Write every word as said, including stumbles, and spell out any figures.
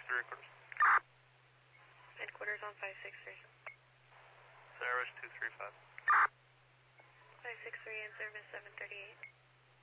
three quarters. Headquarters on five six three. Sarah Rush two three five. five six three in service seven thirty-eight.